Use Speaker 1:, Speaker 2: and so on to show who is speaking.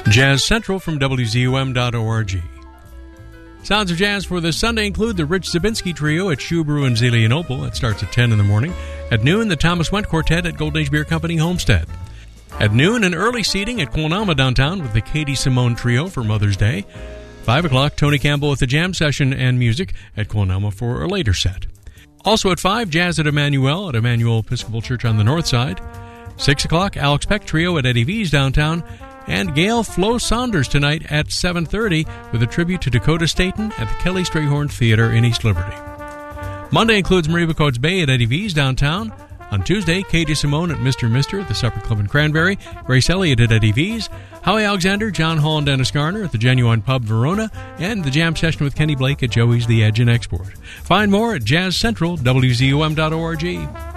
Speaker 1: Jazz Central from WZUM.org. Sounds of Jazz for this Sunday include the Rich Zabinski Trio at Shubru in Zelienople. It starts at 10 in the morning. At noon, the Thomas Went Quartet at Golden Age Beer Company, Homestead. At noon, an early seating at Quilnama downtown with the Katie Simone Trio for Mother's Day. 5 o'clock, Tony Campbell with the Jam Session and Music at Quilnama for a later set. Also at 5, Jazz at Emmanuel Episcopal Church on the north side. 6 o'clock, Alex Peck Trio at Eddie V's downtown. And Gail Flo Saunders tonight at 7:30 with a tribute to Dakota Staten at the Kelly Strayhorn Theater in East Liberty. Monday includes Marie Bacotes Bay at Eddie V's downtown. On Tuesday, Katie Simone at Mr. Mister at the Supper Club in Cranberry. Grace Elliott at Eddie V's. Howie Alexander, John Hall, and Dennis Garner at the Genuine Pub Verona. And the Jam Session with Kenny Blake at Joey's The Edge and Export. Find more at Jazz Central, WZUM.org.